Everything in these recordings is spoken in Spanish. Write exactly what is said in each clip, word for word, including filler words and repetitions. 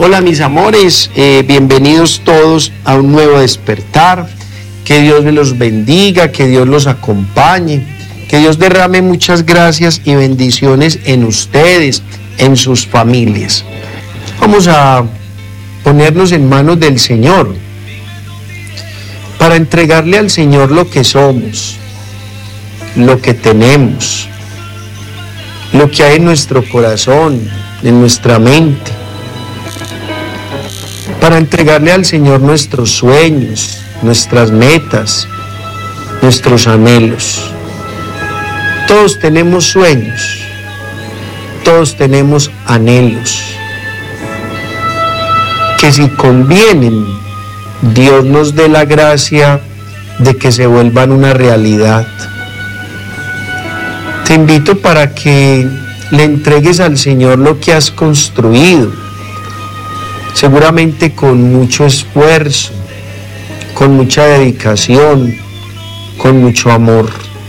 Hola mis amores, eh, bienvenidos todos a un nuevo despertar. Que Dios me los bendiga, que Dios los acompañe, que Dios derrame muchas gracias y bendiciones en ustedes, en sus familias. Vamos a ponernos en manos del Señor para entregarle al Señor lo que somos, lo que tenemos, lo que hay en nuestro corazón, en nuestra mente, para entregarle al Señor nuestros sueños, nuestras metas, nuestros anhelos. Todos tenemos sueños, todos tenemos anhelos, que si convienen, Dios nos dé la gracia de que se vuelvan una realidad. Te invito para que le entregues al Señor lo que has construido, seguramente con mucho esfuerzo, con mucha dedicación, con mucho amor.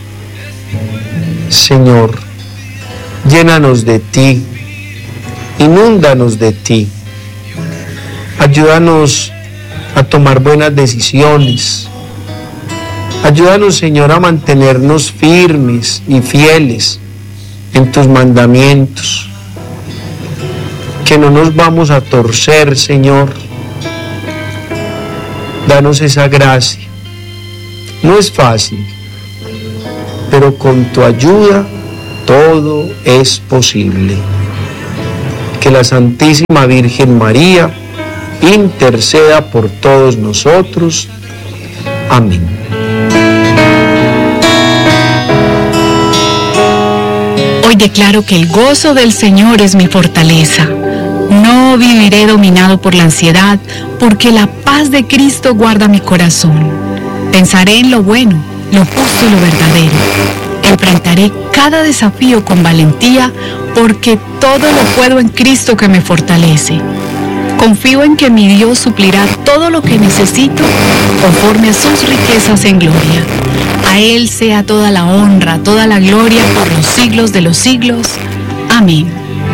Señor, llénanos de ti, inúndanos de ti, ayúdanos a tomar buenas decisiones, ayúdanos, Señor, a mantenernos firmes y fieles en tus mandamientos, que no nos vamos a torcer, Señor. Danos esa gracia. No es fácil, pero con tu ayuda todo es posible. Que la Santísima Virgen María interceda por todos nosotros. Amén. Hoy declaro que el gozo del Señor es mi fortaleza. No viviré dominado por la ansiedad, porque la paz de Cristo guarda mi corazón. Pensaré en lo bueno, lo justo y lo verdadero. Enfrentaré cada desafío con valentía, porque todo lo puedo en Cristo que me fortalece. Confío en que mi Dios suplirá todo lo que necesito conforme a sus riquezas en gloria. A Él sea toda la honra, toda la gloria por los siglos de los siglos. Amén.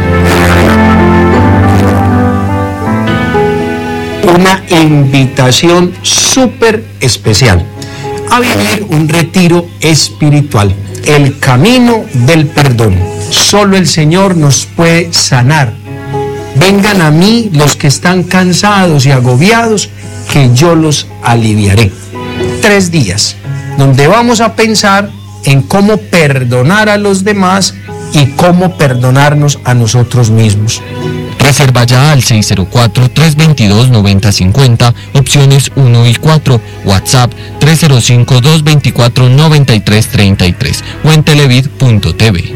Una invitación súper especial a vivir un retiro espiritual, el camino del perdón. Solo el Señor nos puede sanar. Vengan a mí los que están cansados y agobiados, que yo los aliviaré. Tres días, donde vamos a pensar en cómo perdonar a los demás y cómo perdonarnos a nosotros mismos. Reserva ya al seis cero cuatro, tres dos dos, nueve cero cinco cero, opciones uno y cuatro, WhatsApp tres cero cinco, dos dos cuatro, nueve tres tres tres o en televid punto t v.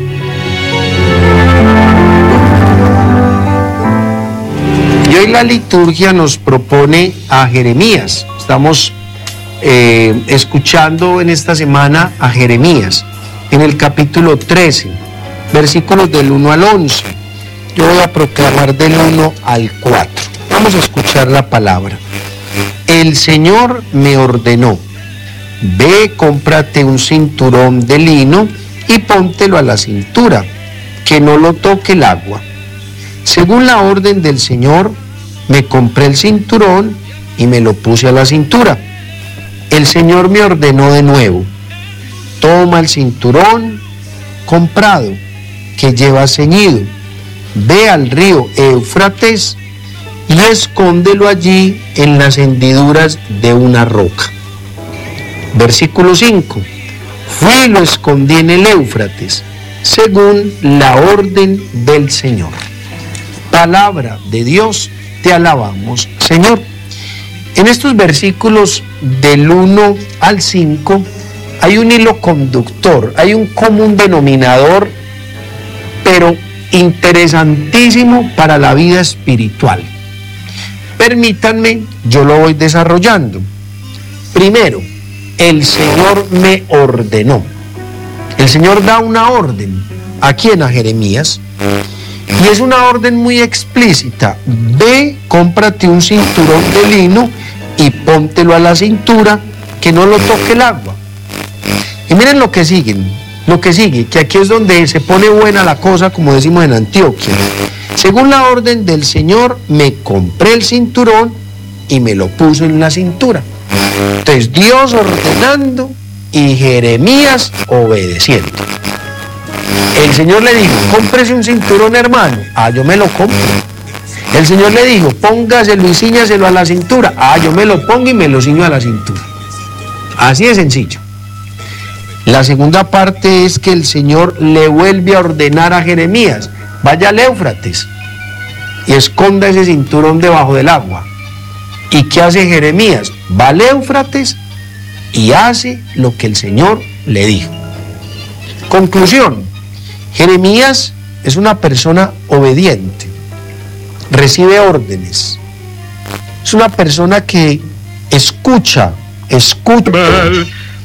Y hoy la liturgia nos propone a Jeremías. Estamos eh, escuchando en esta semana a Jeremías, en el capítulo trece, versículos del uno al once. Yo voy a proclamar del uno al cuatro. Vamos a escuchar la palabra. El Señor me ordenó: ve, cómprate un cinturón de lino y póntelo a la cintura, que no lo toque el agua. Según la orden del Señor, me compré el cinturón y me lo puse a la cintura. El Señor me ordenó de nuevo: toma el cinturón comprado que llevas ceñido, ve al río Éufrates y escóndelo allí en las hendiduras de una roca. Versículo cinco. Fui y lo escondí en el Éufrates, según la orden del Señor. Palabra de Dios, te alabamos, Señor. En estos versículos del uno al cinco hay un hilo conductor, hay un común denominador, pero interesantísimo para la vida espiritual. Permítanme, yo lo voy desarrollando. Primero, el Señor me ordenó. El Señor da una orden. ¿A quién? A Jeremías. Y es una orden muy explícita. Ve, cómprate un cinturón de lino y póntelo a la cintura, que no lo toque el agua. Y miren lo que siguen, lo que sigue, que aquí es donde se pone buena la cosa, como decimos en Antioquia. Según la orden del Señor, me compré el cinturón y me lo puso en la cintura. Entonces Dios ordenando y Jeremías obedeciendo. El Señor le dijo, cómprese un cinturón, hermano. Ah, yo me lo compro. El Señor le dijo, póngaselo y ciñaselo a la cintura. Ah, yo me lo pongo y me lo ciño a la cintura. Así de sencillo. La segunda parte es que el Señor le vuelve a ordenar a Jeremías, vaya al Éufrates y esconda ese cinturón debajo del agua. ¿Y qué hace Jeremías? Va al Éufrates y hace lo que el Señor le dijo. Conclusión, Jeremías es una persona obediente, recibe órdenes, es una persona que escucha, escucha.